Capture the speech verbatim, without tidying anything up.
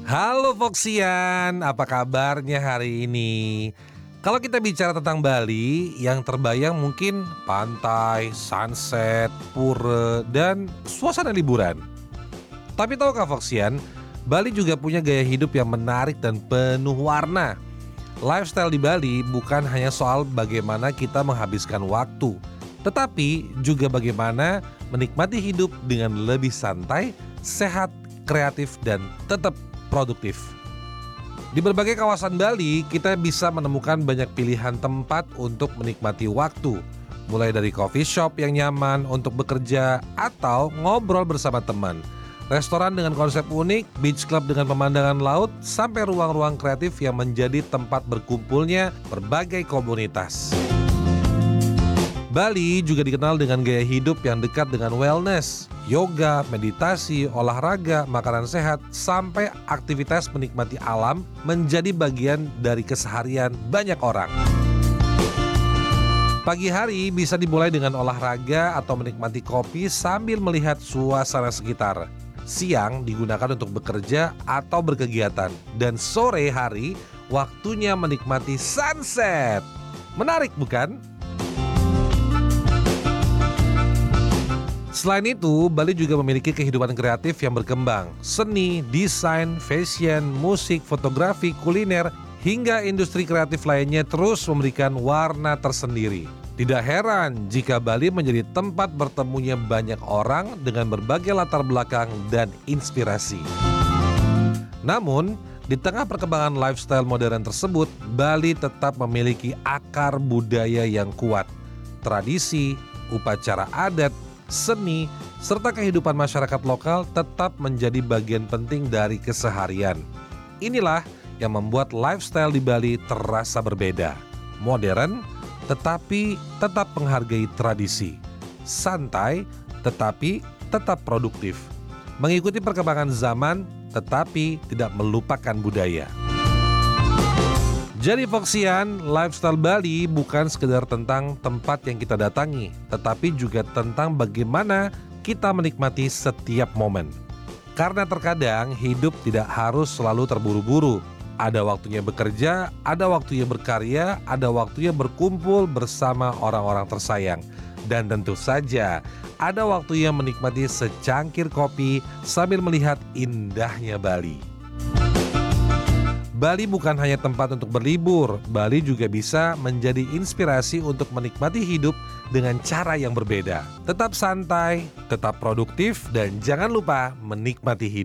Halo Foxian, apa kabarnya hari ini? Kalau kita bicara tentang Bali, yang terbayang mungkin pantai, sunset, pura, dan suasana liburan. Tapi tahukah Foxian, Bali juga punya gaya hidup yang menarik dan penuh warna. Lifestyle di Bali bukan hanya soal bagaimana kita menghabiskan waktu, tetapi juga bagaimana menikmati hidup dengan lebih santai, sehat, kreatif, dan tetap produktif. Di berbagai kawasan Bali, kita bisa menemukan banyak pilihan tempat untuk menikmati waktu. Mulai dari coffee shop yang nyaman untuk bekerja atau ngobrol bersama teman. Restoran dengan konsep unik, beach club dengan pemandangan laut, sampai ruang-ruang kreatif yang menjadi tempat berkumpulnya berbagai komunitas. Bali juga dikenal dengan gaya hidup yang dekat dengan wellness, yoga, meditasi, olahraga, makanan sehat, sampai aktivitas menikmati alam menjadi bagian dari keseharian banyak orang. Pagi hari bisa dimulai dengan olahraga atau menikmati kopi sambil melihat suasana sekitar. Siang digunakan untuk bekerja atau berkegiatan, dan sore hari waktunya menikmati sunset. Menarik bukan? Selain itu, Bali juga memiliki kehidupan kreatif yang berkembang. Seni, desain, fashion, musik, fotografi, kuliner, hingga industri kreatif lainnya terus memberikan warna tersendiri. Tidak heran jika Bali menjadi tempat bertemunya banyak orang dengan berbagai latar belakang dan inspirasi. Namun, di tengah perkembangan lifestyle modern tersebut, Bali tetap memiliki akar budaya yang kuat. Tradisi, upacara adat, seni, serta kehidupan masyarakat lokal tetap menjadi bagian penting dari keseharian. Inilah yang membuat lifestyle di Bali terasa berbeda. Modern, tetapi tetap menghargai tradisi. Santai, tetapi tetap produktif. Mengikuti perkembangan zaman, tetapi tidak melupakan budaya. Jadi Foxian, lifestyle Bali bukan sekedar tentang tempat yang kita datangi, tetapi juga tentang bagaimana kita menikmati setiap momen. Karena terkadang hidup tidak harus selalu terburu-buru. Ada waktunya bekerja, ada waktunya berkarya, ada waktunya berkumpul bersama orang-orang tersayang. Dan tentu saja, ada waktunya menikmati secangkir kopi sambil melihat indahnya Bali. Bali bukan hanya tempat untuk berlibur, Bali juga bisa menjadi inspirasi untuk menikmati hidup dengan cara yang berbeda. Tetap santai, tetap produktif, dan jangan lupa menikmati hidup.